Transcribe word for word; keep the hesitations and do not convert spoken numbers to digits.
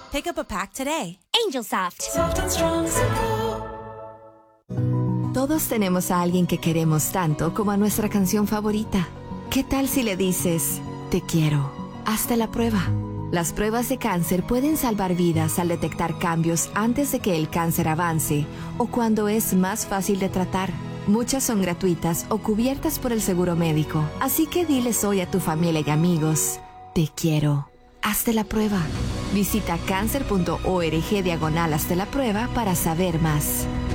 Pick up a pack today. Angel Soft. Soft and strong support. Todos tenemos a alguien que queremos tanto como a nuestra canción favorita. ¿Qué tal si le dices, te quiero? Hazte la prueba. Las pruebas de cáncer pueden salvar vidas al detectar cambios antes de que el cáncer avance o cuando es más fácil de tratar. Muchas son gratuitas o cubiertas por el seguro médico. Así que diles hoy a tu familia y amigos, te quiero. Hazte la prueba. Visita cáncer punto org diagonal hazte la prueba para saber más.